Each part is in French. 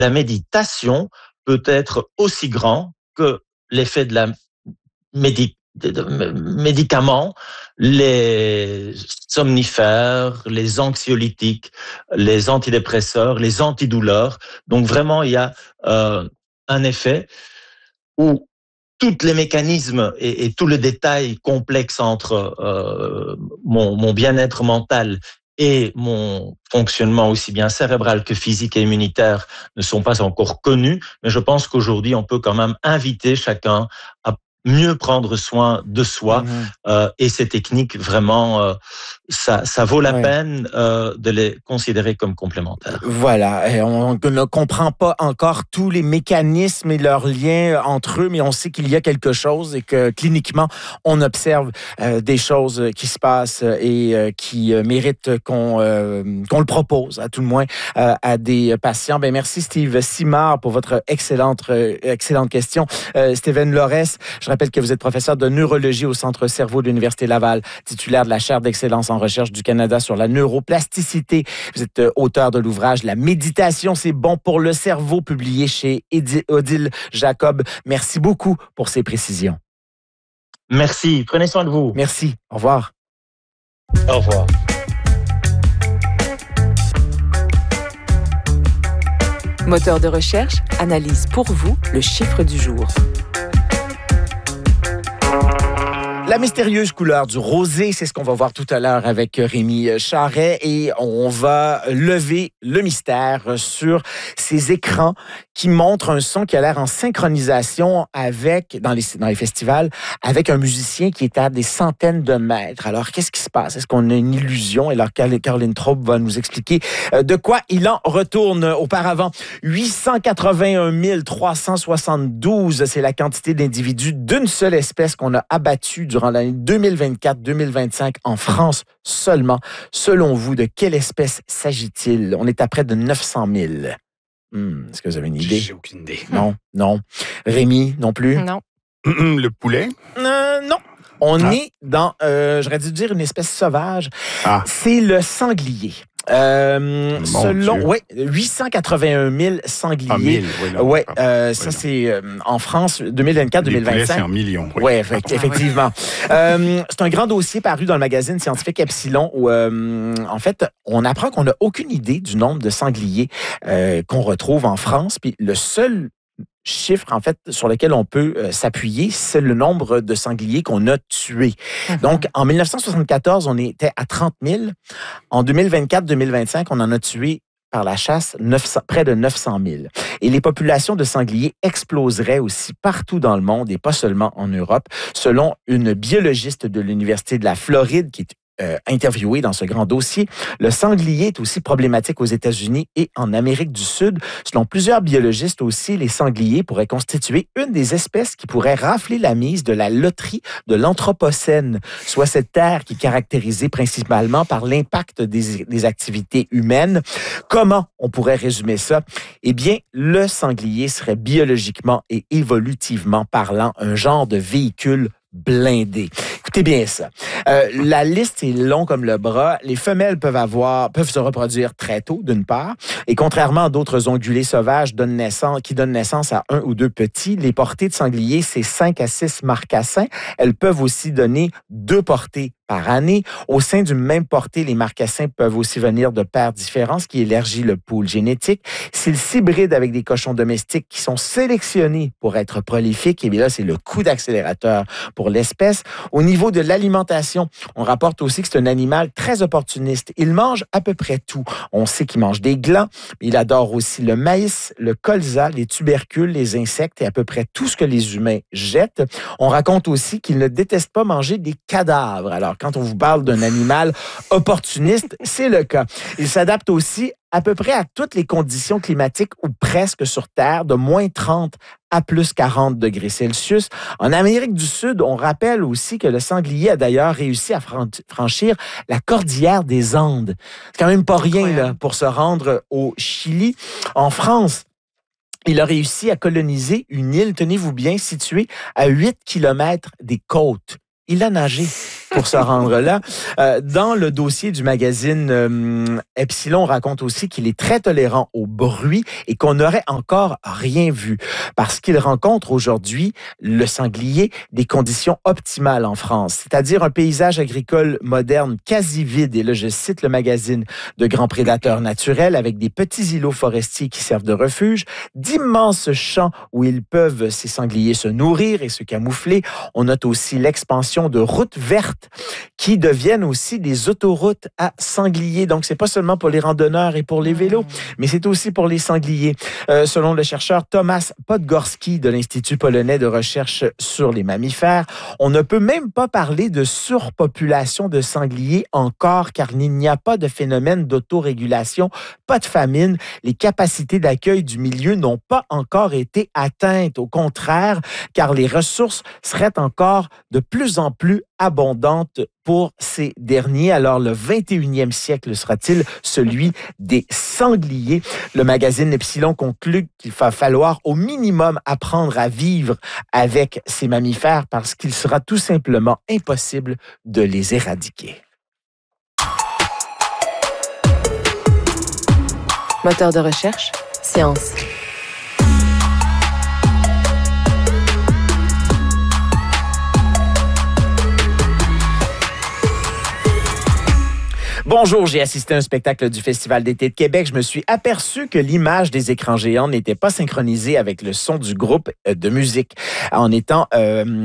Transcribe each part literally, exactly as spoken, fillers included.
la méditation peut être aussi grand que l'effet de la médi- de- de- médicaments, les somnifères, les anxiolytiques, les antidépresseurs, les antidouleurs. Donc vraiment, il y a euh, un effet où tous les mécanismes et, et tout le détail complexe entre euh, mon, mon bien-être mental et mon fonctionnement aussi bien cérébral que physique et immunitaire ne sont pas encore connus, mais je pense qu'aujourd'hui, on peut quand même inviter chacun à mieux prendre soin de soi Mhm. euh, et ces techniques, vraiment, euh, ça, ça vaut la Ouais. peine euh, de les considérer comme complémentaires. Voilà, et on ne comprend pas encore tous les mécanismes et leurs liens entre eux, mais on sait qu'il y a quelque chose et que cliniquement, on observe euh, des choses qui se passent et euh, qui euh, méritent qu'on euh, qu'on le propose, à tout le moins, euh, à des patients. Ben merci Steve Simard pour votre excellente, euh, excellente question. Euh, Steven Lorès, je rappelle que vous êtes professeur de neurologie au Centre Cerveau de l'Université Laval, titulaire de la chaire d'excellence en recherche du Canada sur la neuroplasticité. Vous êtes euh, auteur de l'ouvrage La méditation, c'est bon pour le cerveau, publié chez Odile Jacob. Merci beaucoup pour ces précisions. Merci, prenez soin de vous. Merci, au revoir. Au revoir. Moteur de recherche analyse pour vous le chiffre du jour. La mystérieuse couleur du rosé, c'est ce qu'on va voir tout à l'heure avec Rémi Charret et on va lever le mystère sur ces écrans qui montrent un son qui a l'air en synchronisation avec, dans les, dans les festivals, avec un musicien qui est à des centaines de mètres. Alors, qu'est-ce qui se passe? Est-ce qu'on a une illusion? Et alors, Caroline Traub va nous expliquer de quoi il en retourne. Auparavant, huit cent quatre-vingt-un mille trois cent soixante-douze, c'est la quantité d'individus d'une seule espèce qu'on a abattu durant l'année deux mille vingt-quatre deux mille vingt-cinq en France seulement. Selon vous, de quelle espèce s'agit-il? On est à près de neuf cent mille. Hmm, est-ce que vous avez une idée? J'ai aucune idée. Non, non. Rémi, non plus? Non. Le poulet? Euh, non. On Ah. est dans, euh, j'aurais dû dire une espèce sauvage. Ah. C'est le sanglier. Euh, Mon selon, Dieu. ouais, huit cent quatre-vingt-un mille sangliers. Ah, mille, oui. Là, ouais, ah, euh, oui, ça non. c'est euh, en France deux mille vingt-quatre deux Les mille poulets, c'est vingt-cinq. en millions. Oui. Oui, effect- effectivement. euh, c'est un grand dossier paru dans le magazine scientifique Epsilon où, euh, en fait, on apprend qu'on n'a aucune idée du nombre de sangliers euh, qu'on retrouve en France. Puis le seul chiffre, en fait, sur lequel on peut euh, s'appuyer, c'est le nombre de sangliers qu'on a tués. Mm-hmm. Donc, en dix-neuf cent soixante-quatorze, on était à trente mille. En deux mille vingt-quatre deux mille vingt-cinq, on en a tué par la chasse neuf cents, près de neuf cent mille. Et les populations de sangliers exploseraient aussi partout dans le monde et pas seulement en Europe, selon une biologiste de l'Université de la Floride qui est Euh, interviewé dans ce grand dossier. Le sanglier est aussi problématique aux États-Unis et en Amérique du Sud. Selon plusieurs biologistes aussi, les sangliers pourraient constituer une des espèces qui pourrait rafler la mise de la loterie de l'Anthropocène, soit cette terre qui est caractérisée principalement par l'impact des, des activités humaines. Comment on pourrait résumer ça? Eh bien, le sanglier serait biologiquement et évolutivement parlant un genre de véhicule blindé. Écoutez bien ça. Euh, la liste est longue comme le bras. Les femelles peuvent avoir, peuvent se reproduire très tôt, d'une part, et contrairement à d'autres ongulés sauvages donnent naissance, qui donnent naissance à un ou deux petits, les portées de sangliers, c'est cinq à six marcassins. Elles peuvent aussi donner deux portées par année. Au sein d'une même portée, les marcassins peuvent aussi venir de paires différentes, ce qui élargit le pool génétique. S'ils s'hybrident avec des cochons domestiques qui sont sélectionnés pour être prolifiques, et bien là, c'est le coup d'accélérateur pour l'espèce. Au niveau de l'alimentation, on rapporte aussi que c'est un animal très opportuniste. Il mange à peu près tout. On sait qu'il mange des glands, mais il adore aussi le maïs, le colza, les tubercules, les insectes et à peu près tout ce que les humains jettent. On raconte aussi qu'il ne déteste pas manger des cadavres. Alors, quand on vous parle d'un animal opportuniste, c'est le cas. Il s'adapte aussi à peu près à toutes les conditions climatiques ou presque sur Terre, de moins trente à plus quarante degrés Celsius. En Amérique du Sud, on rappelle aussi que le sanglier a d'ailleurs réussi à franchir la cordillère des Andes. C'est quand même pas rien là, pour se rendre au Chili. En France, il a réussi à coloniser une île, tenez-vous bien, située à huit kilomètres des côtes. Il a nagé. pour se rendre là. Euh, dans le dossier du magazine euh, Epsilon, on raconte aussi qu'il est très tolérant au bruit et qu'on n'aurait encore rien vu parce qu'il rencontre aujourd'hui, le sanglier, des conditions optimales en France, c'est-à-dire un paysage agricole moderne quasi vide. Et là, je cite le magazine, de grands prédateurs naturels avec des petits îlots forestiers qui servent de refuge, d'immenses champs où ils peuvent, ces sangliers, se nourrir et se camoufler. On note aussi l'expansion de routes vertes qui deviennent aussi des autoroutes à sangliers. Donc, c'est pas seulement pour les randonneurs et pour les vélos, mais c'est aussi pour les sangliers. Euh, selon le chercheur Tomasz Podgorski de l'Institut polonais de recherche sur les mammifères, on ne peut même pas parler de surpopulation de sangliers encore, car il n'y a pas de phénomène d'autorégulation, pas de famine. Les capacités d'accueil du milieu n'ont pas encore été atteintes. Au contraire, car les ressources seraient encore de plus en plus abondantes pour ces derniers. Alors, le vingt et unième siècle sera-t-il celui des sangliers? Le magazine Epsilon conclut qu'il va falloir au minimum apprendre à vivre avec ces mammifères parce qu'il sera tout simplement impossible de les éradiquer. Moteur de recherche, Science. Bonjour, j'ai assisté à un spectacle du Festival d'été de Québec. Je me suis aperçu que l'image des écrans géants n'était pas synchronisée avec le son du groupe de musique en étant euh,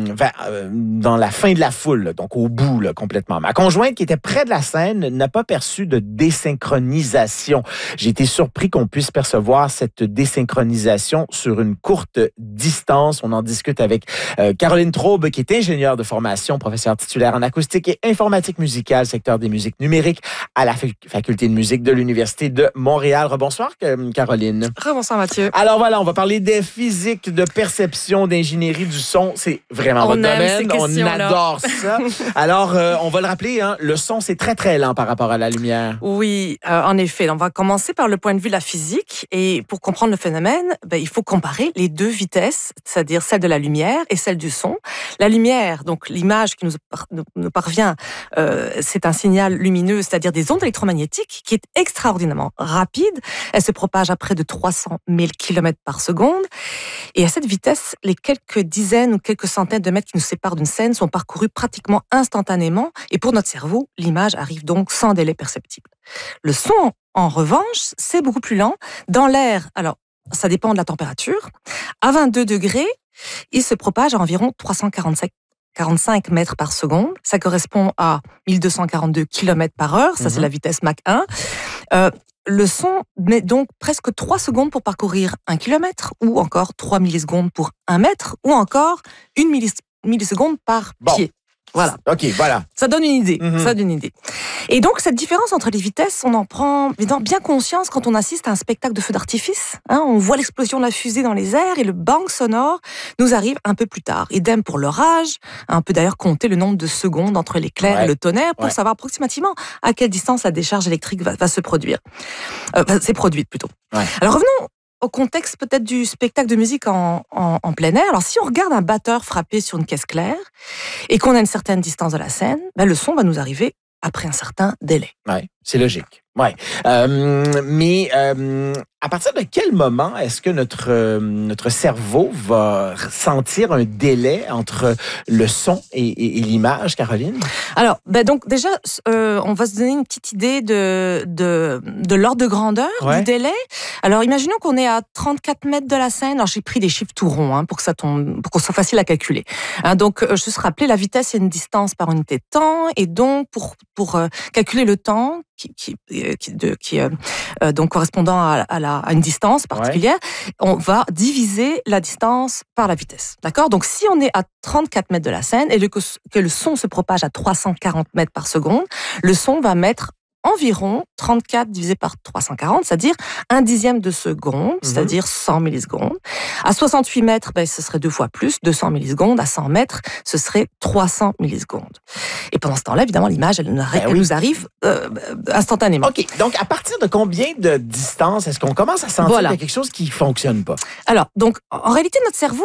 dans la fin de la foule, donc au bout là, complètement. Ma conjointe qui était près de la scène n'a pas perçu de désynchronisation. J'ai été surpris qu'on puisse percevoir cette désynchronisation sur une courte distance. On en discute avec euh, Caroline Traube, qui est ingénieure de formation, professeure titulaire en acoustique et informatique musicale, secteur des musiques numériques à la faculté de musique de l'Université de Montréal. Rebonsoir, Caroline. Rebonsoir, Mathieu. Alors voilà, on va parler des physiques, de perception, d'ingénierie du son. C'est vraiment on votre domaine. On adore ça. Alors, euh, on va le rappeler, hein, le son, c'est très, très lent par rapport à la lumière. Oui, euh, en effet. On va commencer par le point de vue de la physique. Et pour comprendre le phénomène, ben, il faut comparer les deux vitesses, c'est-à-dire celle de la lumière et celle du son. La lumière, donc l'image qui nous, par, nous parvient, euh, c'est un signal lumineux, c'est-à-dire des ondes électromagnétiques, qui est extraordinairement rapide. Elle se propage à près de trois cent mille kilomètres par seconde. Et à cette vitesse, les quelques dizaines ou quelques centaines de mètres qui nous séparent d'une scène sont parcourus pratiquement instantanément. Et pour notre cerveau, l'image arrive donc sans délai perceptible. Le son, en revanche, c'est beaucoup plus lent. Dans l'air, alors, ça dépend de la température. À vingt-deux degrés, il se propage à environ trois cent quarante-cinq quarante-cinq mètres par seconde. Ça correspond à mille deux cent quarante-deux kilomètres par heure. Ça, mmh. c'est la vitesse Mach un. Euh, le son met donc presque trois secondes pour parcourir un kilomètre, ou encore trois millisecondes pour un mètre, ou encore une millis- milliseconde par bon. pied. Voilà. OK, voilà. Ça donne une idée. Mm-hmm. Ça donne une idée. Et donc, cette différence entre les vitesses, on en prend bien conscience quand on assiste à un spectacle de feu d'artifice. Hein, on voit l'explosion de la fusée dans les airs et le bang sonore nous arrive un peu plus tard. Idem pour l'orage. On peut d'ailleurs compter le nombre de secondes entre l'éclair ouais. et le tonnerre pour ouais. savoir approximativement à quelle distance la décharge électrique va, va se produire. Euh, s'est produite plutôt. Ouais. Alors, revenons au contexte peut-être du spectacle de musique en, en, en plein air. Alors, si on regarde un batteur frapper sur une caisse claire et qu'on a une certaine distance de la scène, ben, le son va nous arriver après un certain délai. Oui, c'est logique. Ouais. Euh, mais euh, à partir de quel moment est-ce que notre euh, notre cerveau va sentir un délai entre le son et, et, et l'image, Caroline? Alors, ben donc déjà, euh, on va se donner une petite idée de de, de l'ordre de grandeur ouais. du délai. Alors, imaginons qu'on est à trente-quatre mètres de la scène. Alors, j'ai pris des chiffres tout ronds hein, pour que ça tombe, pour qu'on soit facile à calculer. Hein, donc, je se rappeler, la vitesse c'est une distance par unité de temps, et donc pour pour euh, calculer le temps qui qui qui, de, qui euh, donc correspondant à, à, la, à une distance particulière, ouais. on va diviser la distance par la vitesse. D'accord ? Donc, si on est à trente-quatre mètres de la scène et le, que, que le son se propage à trois cent quarante mètres par seconde, le son va mettre environ trente-quatre divisé par trois cent quarante, c'est-à-dire un dixième de seconde, mmh. c'est-à-dire cent millisecondes. À soixante-huit mètres, ben, ce serait deux fois plus, deux cents millisecondes. À cent mètres, ce serait trois cents millisecondes. Et pendant ce temps-là, évidemment, l'image, elle nous arrive, ben oui. elle nous arrive euh, instantanément. OK. Donc, à partir de combien de distance est-ce qu'on commence à sentir voilà. qu'il y a quelque chose qui ne fonctionne pas? Alors, donc, en réalité, notre cerveau est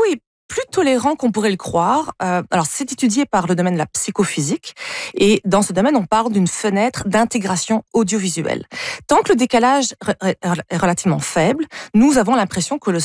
plus tolérant qu'on pourrait le croire. Euh, alors, c'est étudié par le domaine de la psychophysique. Et dans ce domaine, on parle d'une fenêtre d'intégration audiovisuelle. Tant que le décalage est relativement faible, nous avons l'impression que le